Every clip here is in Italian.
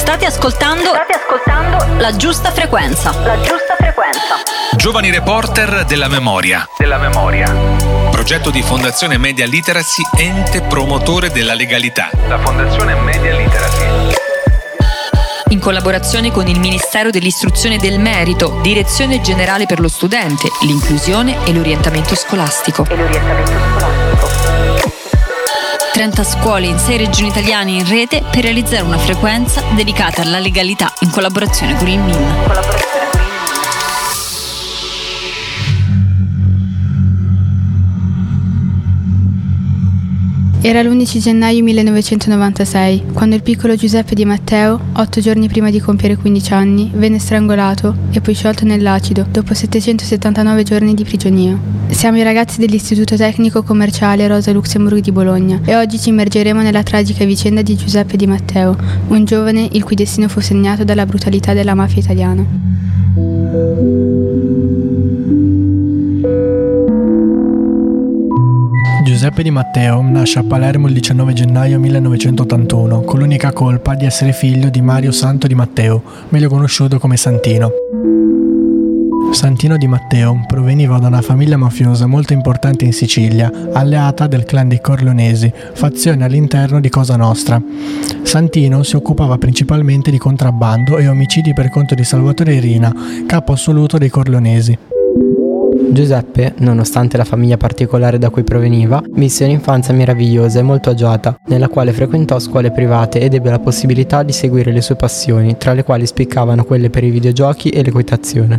State ascoltando La Giusta Frequenza. Giovani reporter della memoria. Progetto di Fondazione Media Literacy, ente promotore della legalità. La Fondazione Media Literacy, In collaborazione con il Ministero dell'Istruzione e del Merito, Direzione Generale per lo Studente, l'Inclusione e l'Orientamento Scolastico. 30 scuole in 6 regioni italiane in rete per realizzare una frequenza dedicata alla legalità in collaborazione con il MIN. Era l'11 gennaio 1996, quando il piccolo Giuseppe Di Matteo, 8 giorni prima di compiere 15 anni, venne strangolato e poi sciolto nell'acido dopo 779 giorni di prigionia. Siamo i ragazzi dell'Istituto Tecnico Commerciale Rosa Luxemburg di Bologna e oggi ci immergeremo nella tragica vicenda di Giuseppe Di Matteo, un giovane il cui destino fu segnato dalla brutalità della mafia italiana. Giuseppe Di Matteo nasce a Palermo il 19 gennaio 1981 con l'unica colpa di essere figlio di Mario Santo Di Matteo, meglio conosciuto come Santino. Santino Di Matteo proveniva da una famiglia mafiosa molto importante in Sicilia, alleata del clan dei Corleonesi, fazione all'interno di Cosa Nostra. Santino si occupava principalmente di contrabbando e omicidi per conto di Salvatore Rina, capo assoluto dei Corleonesi. Giuseppe, nonostante la famiglia particolare da cui proveniva, visse un'infanzia meravigliosa e molto agiata, nella quale frequentò scuole private ed ebbe la possibilità di seguire le sue passioni, tra le quali spiccavano quelle per i videogiochi e l'equitazione.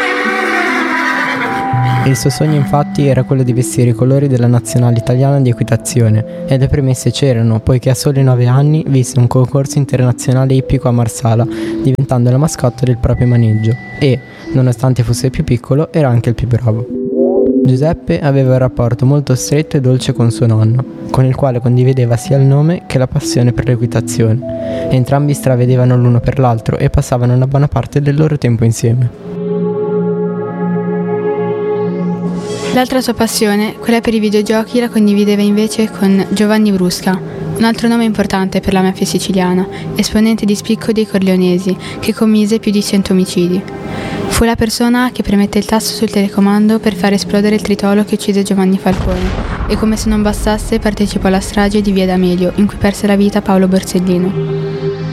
Il suo sogno infatti era quello di vestire i colori della nazionale italiana di equitazione e le premesse c'erano, poiché a soli 9 anni vinse un concorso internazionale ippico a Marsala, diventando la mascotte del proprio maneggio e, nonostante fosse più piccolo, era anche il più bravo. Giuseppe aveva un rapporto molto stretto e dolce con suo nonno, con il quale condivideva sia il nome che la passione per l'equitazione. Entrambi stravedevano l'uno per l'altro e passavano una buona parte del loro tempo insieme. L'altra sua passione, quella per i videogiochi, la condivideva invece con Giovanni Brusca, un altro nome importante per la mafia siciliana, esponente di spicco dei Corleonesi, che commise più di 100 omicidi. Fu la persona che premette il tasto sul telecomando per far esplodere il tritolo che uccise Giovanni Falcone e, come se non bastasse, partecipò alla strage di Via D'Amelio, in cui perse la vita Paolo Borsellino.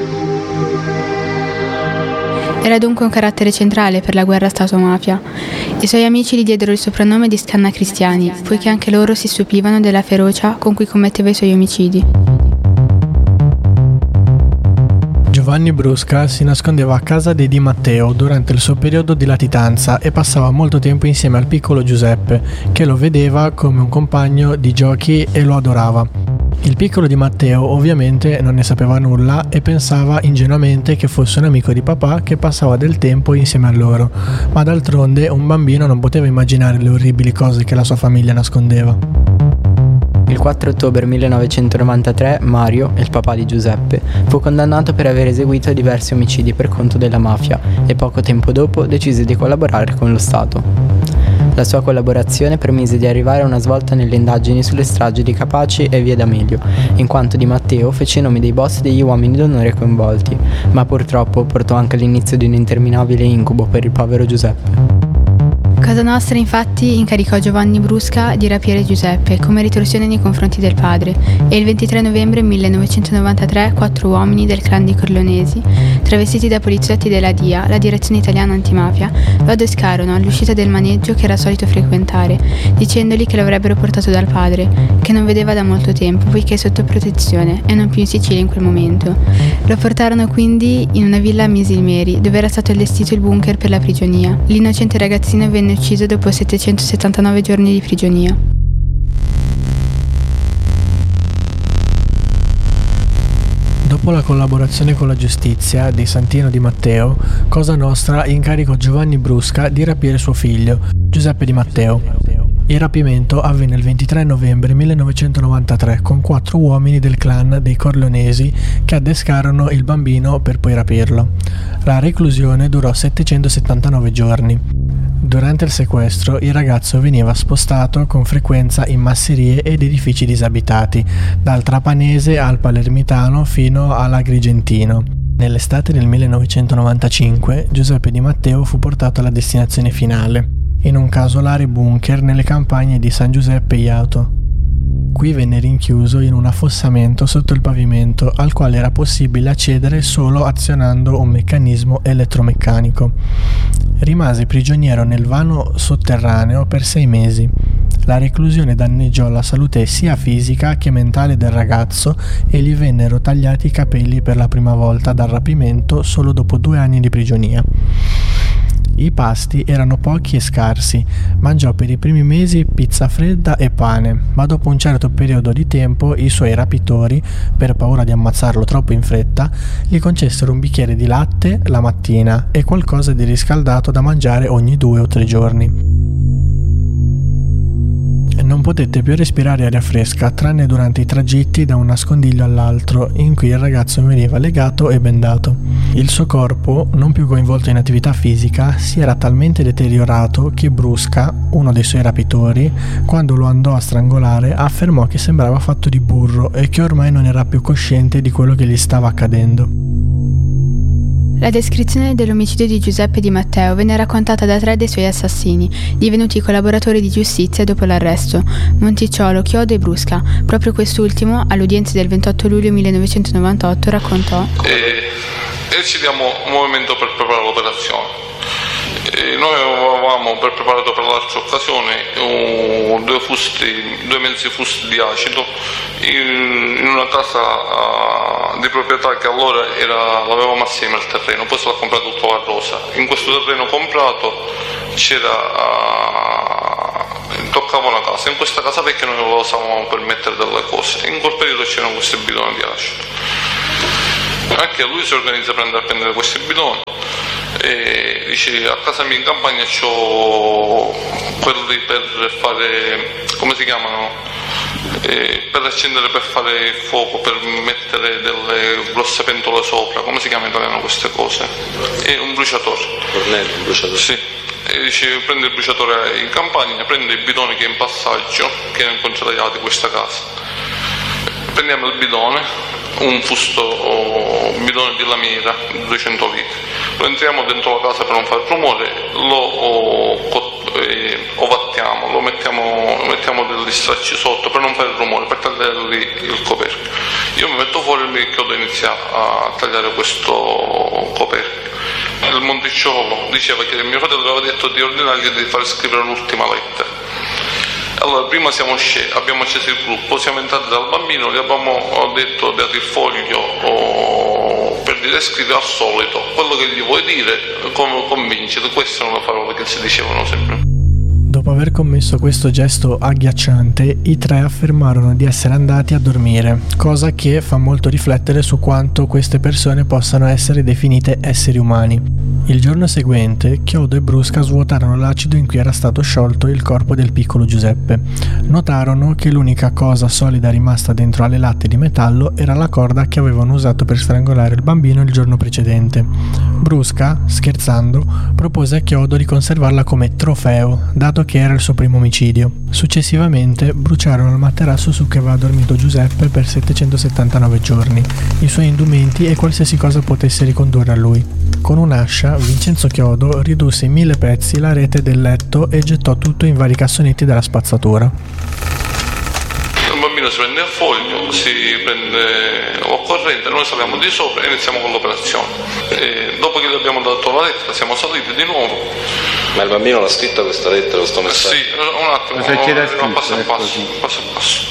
Era dunque un carattere centrale per la guerra Stato-mafia. I suoi amici gli diedero il soprannome di Scannacristiani, poiché anche loro si stupivano della ferocia con cui commetteva i suoi omicidi. Giovanni Brusca si nascondeva a casa dei Di Matteo durante il suo periodo di latitanza e passava molto tempo insieme al piccolo Giuseppe, che lo vedeva come un compagno di giochi e lo adorava. Il piccolo Di Matteo ovviamente non ne sapeva nulla e pensava ingenuamente che fosse un amico di papà che passava del tempo insieme a loro, ma d'altronde un bambino non poteva immaginare le orribili cose che la sua famiglia nascondeva. Il 4 ottobre 1993 Mario, il papà di Giuseppe, fu condannato per aver eseguito diversi omicidi per conto della mafia e poco tempo dopo decise di collaborare con lo Stato. La sua collaborazione permise di arrivare a una svolta nelle indagini sulle stragi di Capaci e Via D'Amelio, in quanto Di Matteo fece i nomi dei boss degli uomini d'onore coinvolti, ma purtroppo portò anche all'inizio di un interminabile incubo per il povero Giuseppe. Cosa Nostra infatti incaricò Giovanni Brusca di rapire Giuseppe come ritorsione nei confronti del padre e il 23 novembre 1993 4 uomini del clan dei Corleonesi, travestiti da poliziotti della DIA, la Direzione Italiana Antimafia, lo adescarono all'uscita del maneggio che era solito frequentare, dicendogli che lo avrebbero portato dal padre, che non vedeva da molto tempo poiché è sotto protezione e non più in Sicilia in quel momento. Lo portarono quindi in una villa a Misilmeri, dove era stato allestito il bunker per la prigionia. L'innocente ragazzino venne ucciso dopo 779 giorni di prigionia. Dopo la collaborazione con la giustizia di Santino Di Matteo, Cosa Nostra incaricò Giovanni Brusca di rapire suo figlio, Giuseppe Di Matteo. Il rapimento avvenne il 23 novembre 1993 con 4 uomini del clan dei Corleonesi che adescarono il bambino per poi rapirlo. La reclusione durò 779 giorni. Durante il sequestro il ragazzo veniva spostato con frequenza in masserie ed edifici disabitati, dal Trapanese al Palermitano fino all'Agrigentino. Nell'estate del 1995 Giuseppe Di Matteo fu portato alla destinazione finale, in un casolare bunker nelle campagne di San Giuseppe Jato. Qui venne rinchiuso in un affossamento sotto il pavimento al quale era possibile accedere solo azionando un meccanismo elettromeccanico. Rimase prigioniero nel vano sotterraneo per 6 mesi. La reclusione danneggiò la salute sia fisica che mentale del ragazzo e gli vennero tagliati i capelli per la prima volta dal rapimento solo dopo 2 anni di prigionia. I pasti erano pochi e scarsi, mangiò per i primi mesi pizza fredda e pane, ma dopo un certo periodo di tempo i suoi rapitori, per paura di ammazzarlo troppo in fretta, gli concessero un bicchiere di latte la mattina e qualcosa di riscaldato da mangiare ogni 2 o 3 giorni. Non potette più respirare aria fresca, tranne durante i tragitti da un nascondiglio all'altro, in cui il ragazzo veniva legato e bendato. Il suo corpo, non più coinvolto in attività fisica, si era talmente deteriorato che Brusca, uno dei suoi rapitori, quando lo andò a strangolare, affermò che sembrava fatto di burro e che ormai non era più cosciente di quello che gli stava accadendo. La descrizione dell'omicidio di Giuseppe Di Matteo venne raccontata da 3 dei suoi assassini, divenuti collaboratori di giustizia dopo l'arresto: Monticciolo, Chiodo e Brusca. Proprio quest'ultimo, all'udienza del 28 luglio 1998, raccontò: ci diamo un movimento per preparare l'operazione. Noi avevamo preparato per l'altra occasione 2 mezzi fusti di acido in una casa di proprietà che allora l'avevamo assieme al terreno, poi se l'ha comprato tutto la Rosa. In questo terreno comprato toccava una casa, in questa casa vecchia noi lo usavamo per mettere delle cose, in quel periodo c'erano questi bidoni di acido. Anche lui si organizza per andare a prendere questi bidoni e dice: a casa mia in campagna c'ho quelli per fare, come si chiamano, per accendere, per fare il fuoco, per mettere delle grosse pentole sopra, come si chiama in italiano queste cose? E un bruciatore. Un bruciatore? Sì. E dice: prende il bruciatore in campagna, prende i bidoni che è in passaggio, che erano incontrati in questa casa, prendiamo il bidone, un fusto bidone di lamiera 200 litri, lo entriamo dentro la casa per non fare rumore, lo ovattiamo, lo mettiamo degli stracci sotto per non fare rumore, per tagliargli il coperchio. Io mi metto fuori e il chiodo inizia a tagliare questo coperchio. Il Monticciolo diceva che mio fratello aveva detto di ordinargli di fare scrivere l'ultima lettera. Allora, prima abbiamo acceso il gruppo, siamo entrati dal bambino, gli abbiamo dato il foglio per dire: scrivi al solito quello che gli vuoi dire, come convincere. Queste sono le parole che si dicevano sempre. Dopo aver commesso questo gesto agghiacciante, i 3 affermarono di essere andati a dormire, cosa che fa molto riflettere su quanto queste persone possano essere definite esseri umani. Il giorno seguente, Chiodo e Brusca svuotarono l'acido in cui era stato sciolto il corpo del piccolo Giuseppe. Notarono che l'unica cosa solida rimasta dentro alle latte di metallo era la corda che avevano usato per strangolare il bambino il giorno precedente. Brusca, scherzando, propose a Chiodo di conservarla come trofeo, dato che era il suo primo omicidio. Successivamente bruciarono il materasso su cui aveva dormito Giuseppe per 779 giorni, i suoi indumenti e qualsiasi cosa potesse ricondurre a lui. Con un'ascia, Vincenzo Chiodo ridusse in 1000 pezzi la rete del letto e gettò tutto in vari cassonetti della spazzatura. Il bambino si prende il foglio, si prende l'occorrente, noi saliamo di sopra e iniziamo con l'operazione. Dopo che gli abbiamo dato la lettera siamo saliti di nuovo. Ma il bambino l'ha scritta questa lettera, questo messaggio? Sì, un attimo, passo a passo.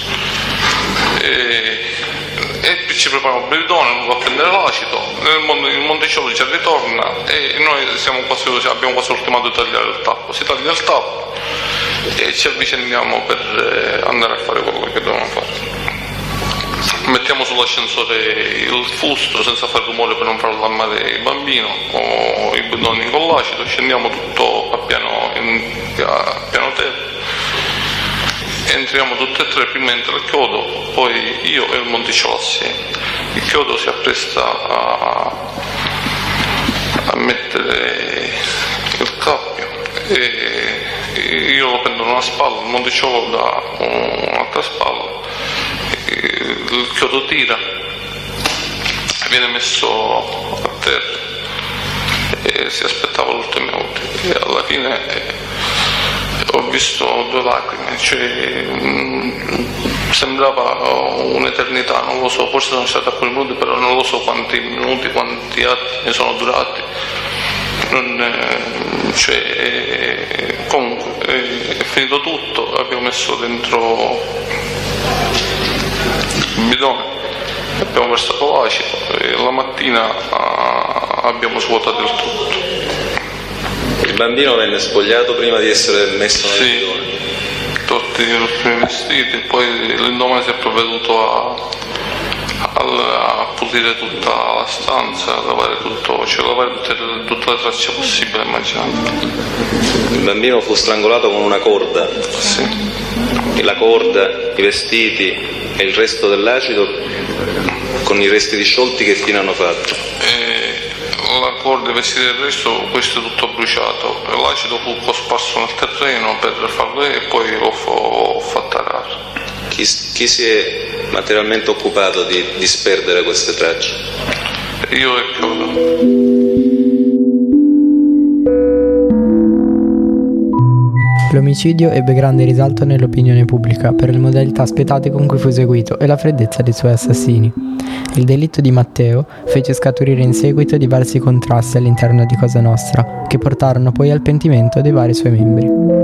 E ci prepariamo il bidone, non va a prendere l'acido, il Monticciolo ci ritorna e noi abbiamo quasi ultimato di tagliare il tappo. Si taglia il tappo e ci avviciniamo per andare a fare quello che dobbiamo fare. Mettiamo sull'ascensore il fusto senza fare rumore per non far allarmare il bambino o i bidoni con l'acido, scendiamo tutto a piano terra. Entriamo tutti e 3, prima entra il Chiodo, poi io e il Monticciolo assieme. Il Chiodo si appresta a mettere il cappio e io lo prendo da una spalla, il Monticciolo da un'altra spalla, il Chiodo tira, viene messo che si aspettava l'ultimo minuto, e alla fine ho visto 2 lacrime, sembrava un'eternità, non lo so, forse sono stati alcuni minuti, però non lo so quanti minuti, quanti attimi sono durati. Comunque è finito tutto, abbiamo messo dentro il bidone, abbiamo versato l'acido e la mattina abbiamo svuotato il tutto. Il bambino venne spogliato prima di essere messo nel bidone? Tutti gli ultimi vestiti, poi l'indomani si è provveduto a pulire tutta la stanza, a lavare tutto, lavare tutte le tracce possibili e immaginabili. Il bambino fu strangolato con una corda? Sì. E la corda, i vestiti e il resto dell'acido con i resti disciolti che fine hanno fatto? La corda, i vestiti e il resto, questo è tutto bruciato. L'acido fu cosparso nel terreno per farlo e poi l'ho fatto arare. Chi si è materialmente occupato di disperdere queste tracce? Io e Chiodo. L'omicidio ebbe grande risalto nell'opinione pubblica per le modalità spietate con cui fu eseguito e la freddezza dei suoi assassini. Il delitto di Matteo fece scaturire in seguito diversi contrasti all'interno di Cosa Nostra, che portarono poi al pentimento dei vari suoi membri.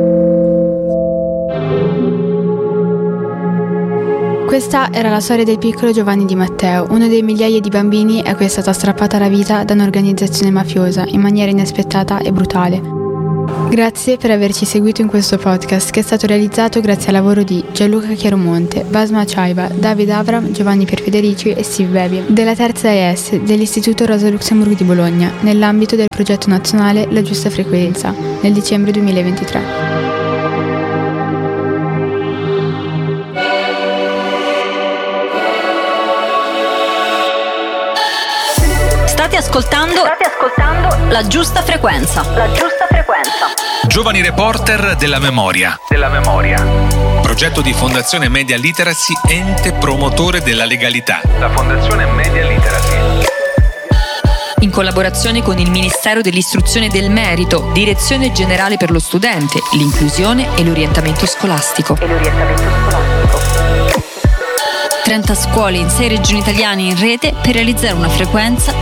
Questa era la storia del piccolo Giovanni Di Matteo, uno dei migliaia di bambini a cui è stata strappata la vita da un'organizzazione mafiosa in maniera inaspettata e brutale. Grazie per averci seguito in questo podcast, che è stato realizzato grazie al lavoro di Gianluca Chiaromonte, Basma Ciaiba, David Avram, Giovanni Pierfederici e Steve Bebi, della Terza ES dell'Istituto Rosa Luxemburg di Bologna, nell'ambito del progetto nazionale La Giusta Frequenza, nel dicembre 2023. State ascoltando La Giusta Frequenza. La Giusta Frequenza. Giovani reporter della memoria. Progetto di Fondazione Media Literacy, ente promotore della legalità. La Fondazione Media Literacy. In collaborazione con il Ministero dell'Istruzione e del Merito, Direzione Generale per lo Studente, l'Inclusione e l'Orientamento Scolastico. 30 scuole in 6 regioni italiane in rete per realizzare una frequenza